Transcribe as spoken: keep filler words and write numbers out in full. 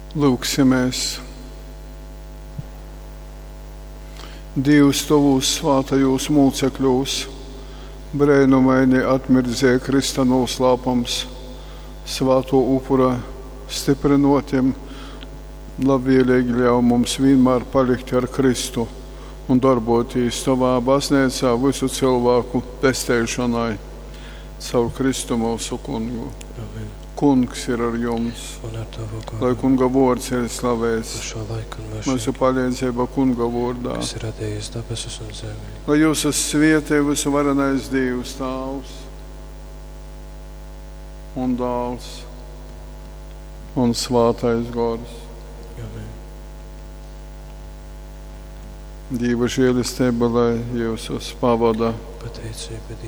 Lūksimies. Dievs tavūs svātajos mūcekļos, brēnumaini atmirdzēja Krista noslāpums, svāto upura stiprinotiem, labvēlīgi ļauj mums vienmēr palikt ar Kristu un darboties tavā baznīcā visu cilvēku pestēšanai caur Kristu mūsu kungu. Amen. Kungs ir ar jums, Un ar tavu lai gādu kunga vārds ir slavēts. šo laiku un Mūsu mūžu, palīdzība kunga vārdā. kas ir radījis debesis un zemi. Lai jūsu svētī visu varenais Dievs Tēvs un Dēls un Svātais Gars. Amen. Dieva žēlistība, lai jūs pavada Pateicība Dievam.